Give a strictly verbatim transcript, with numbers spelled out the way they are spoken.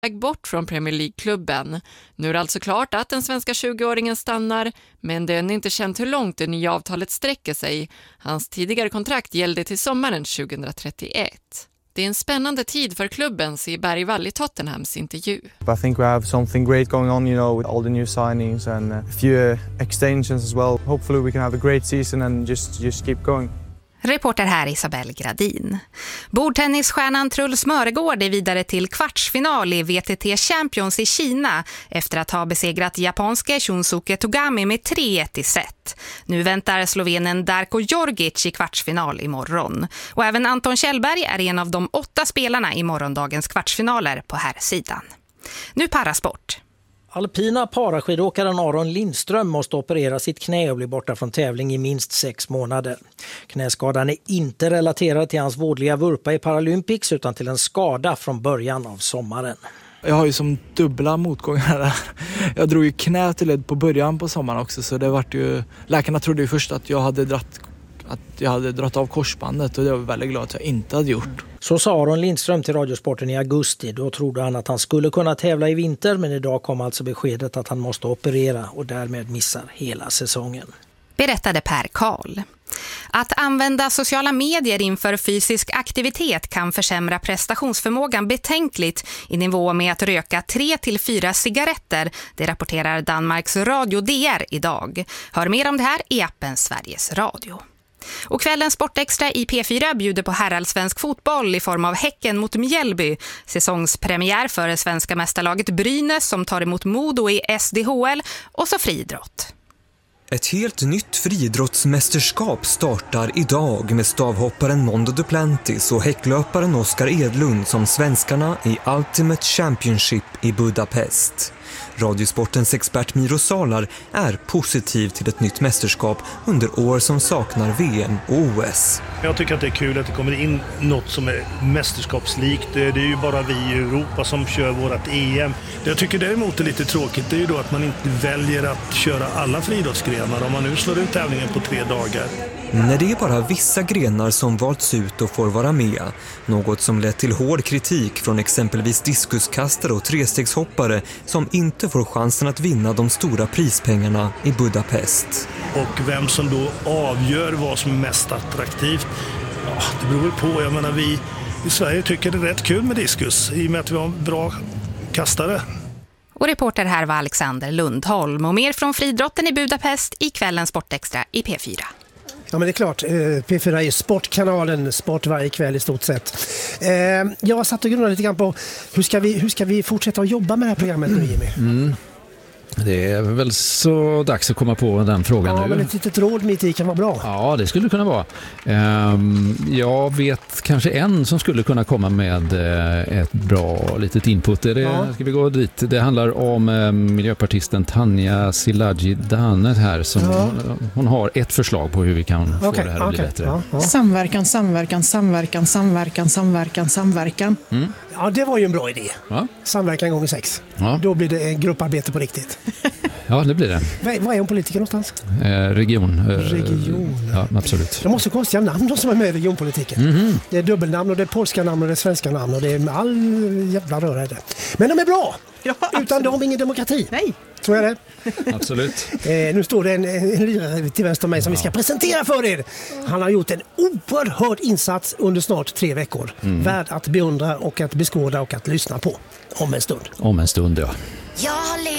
väg bort från Premier League-klubben. Nu är det alltså klart att den svenska tjugoåringen stannar, men det är inte känt hur långt det nya avtalet sträcker sig. Hans tidigare kontrakt gällde till sommaren tjugohundratrettioett. Det är en spännande tid för klubben, säger Bergvall i Tottenhams intervju. I think we have something great going on, you know, with all the new signings and a few extensions as well. Hopefully we can have a great season and just just keep going. Reporter här Isabel Gradin. Bordtennisstjärnan Truls Mörgård är vidare till kvartsfinal i V T T Champions i Kina efter att ha besegrat japanske Shunsuke Togami med tre ett i set. Nu väntar slovenen Darko Djordjic i kvartsfinal imorgon. Och även Anton Kjellberg är en av de åtta spelarna i morgondagens kvartsfinaler på här sidan. Nu parasport. Alpina paraskidåkaren Aron Lindström måste operera sitt knä och bli borta från tävling i minst sex månader. Knäskadan är inte relaterad till hans vårdliga vurpa i Paralympics utan till en skada från början av sommaren. Jag har ju som dubbla motgångar där. Jag drog ju knä till led på början på sommaren också, så det vart ju... Läkarna trodde ju först att jag hade dratt, att jag hade dratt av korsbandet, och det var väldigt glad att jag inte hade gjort. Så sa Aron Lindström till Radiosporten i augusti. Då trodde han att han skulle kunna tävla i vinter, men idag kom alltså beskedet att han måste operera och därmed missar hela säsongen. Berättade Per Karl. Att använda sociala medier inför fysisk aktivitet kan försämra prestationsförmågan betänkligt i nivå med att röka tre till fyra cigaretter. Det rapporterar Danmarks Radio D R idag. Hör mer om det här i appen Sveriges Radio. Och kvällens Sportextra i P fyra bjuder på herrallsvensk fotboll i form av Häcken mot Mjällby. Säsongspremiär för det svenska mästarlaget Brynäs som tar emot Modo i S D H L, och så friidrott. Ett helt nytt friidrottsmästerskap startar idag med stavhopparen Mondo Duplantis och häcklöparen Oskar Edlund som svenskarna i Ultimate Championship i Budapest. Radiosportens expert Miro Salar är positiv till ett nytt mästerskap under år som saknar V M och O S. Jag tycker att det är kul att det kommer in något som är mästerskapslikt. Det är ju bara vi i Europa som kör vårat E M. Det jag tycker däremot är lite tråkigt, det är ju då att man inte väljer att köra alla friidrottsgrenar om man nu slår ut tävlingen på tre dagar. När det är bara vissa grenar som valts ut och får vara med, något som lett till hård kritik från exempelvis diskuskastare och trestegshoppare som inte får chansen att vinna de stora prispengarna i Budapest. Och vem som då avgör vad som är mest attraktivt, ja, det beror på. Jag menar, vi i Sverige tycker det är rätt kul med diskus i och med att vi har bra kastare. Och reporter här var Alexander Lundholm, och mer från friidrotten i Budapest i kvällens Sportextra i P fyra. Ja, men det är klart. P fyra är sportkanalen, sport varje kväll i stort sett. Jag satt och grundade lite grann på hur ska vi, hur ska vi fortsätta att jobba med det här programmet nu, Jimmy? Mm. Det är väl så dags att komma på den frågan ja, nu. Men ett litet råd mitt i kan vara bra. Ja, det skulle kunna vara. Jag vet kanske en som skulle kunna komma med ett bra litet input. Det ja. Ska vi gå dit? Det handlar om miljöpartisten Tanja Szilágyi Dane här. Som ja. hon, hon har ett förslag på hur vi kan få okay, det här att okay. bli bättre. Ja, ja. Samverkan, samverkan, samverkan, samverkan, samverkan, samverkan. Mm. Ja, det var ju en bra idé. Ja. Samverkan gånger sex. Ja. Då blir det grupparbete på riktigt. Ja, det blir det. Var, var är hon politiker någonstans? Eh, region. Eh, region. Ja, absolut. De måste konstiga namn de som är med i regionpolitiken. Mm-hmm. Det är dubbelnamn och det är polska namn och det är svenska namn och det är all jävla röra det. Men de är bra! Ja, utan dem ingen demokrati. Nej. Tror jag det? Absolut. Eh, nu står det en, en lirare till vänster om mig som ja. vi ska presentera för er. Han har gjort en oerhörd insats under snart tre veckor. Mm. Värd att beundra och att beskåda och att lyssna på. Om en stund. Om en stund, ja. Jag